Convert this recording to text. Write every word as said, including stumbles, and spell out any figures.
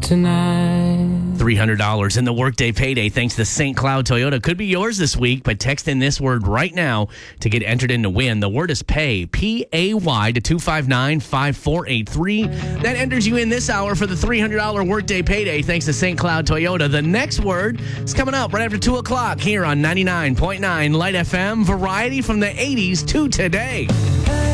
tonight. three hundred dollars in the Workday Payday thanks to Saint Cloud Toyota. Could be yours this week, but text in this word right now to get entered in to win. The word is pay, P A Y, to two five nine, five four eight three. That enters you in this hour for the three hundred dollars Workday Payday thanks to Saint Cloud Toyota. The next word is coming up right after two o'clock here on ninety-nine point nine Light F M. Variety from the eighties to today.